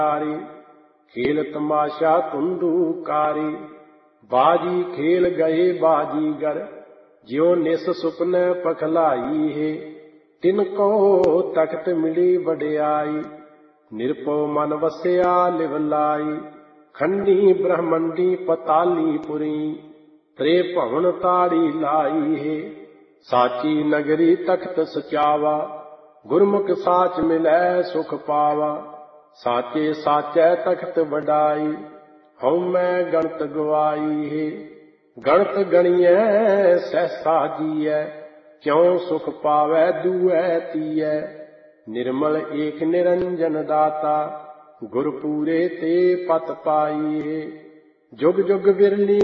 खेल तमाशा तुंदूकारी। बाजी खेल गए बाजीगर, ज्यो निस सुपन पखलाई है। तिनको तख्त मिली वड्याई, निरपो मन वस्या लिवलाई। खंडी ब्रह्मंडी पताली पुरी, त्रे भवन ताड़ी लाई है। साची नगरी तख्त सचावा, गुरमुख साच मिलै सुख पावा। साचे साचै तख्त वडाई, हऊँ मैं गणत गवाई है। गणत गणियै सहसा जीयै, क्यों सुख पावै दूऐ तीयै। निर्मल एक निरंजन दाता, गुरपूरे ते पत पाई है। जुग जुग बिरली